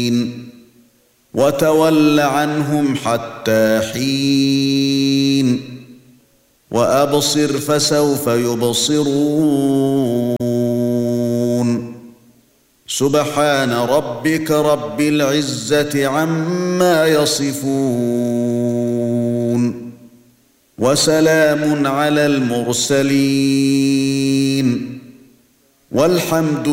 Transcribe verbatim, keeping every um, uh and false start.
وتول عنهم حتى حين وأبصر فسوف يبصرون سبحان ربك رب العزة عما يصفون وسلام على المرسلين والحمد